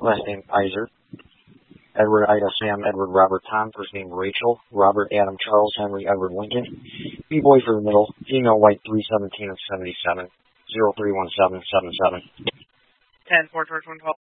last name Iser. Edward Ida Sam Edward Robert Tom, first name Rachel. Robert Adam Charles Henry Edward Lincoln. B-boy for the middle. Female white 317 of 77. 031777. 10 4 George 112.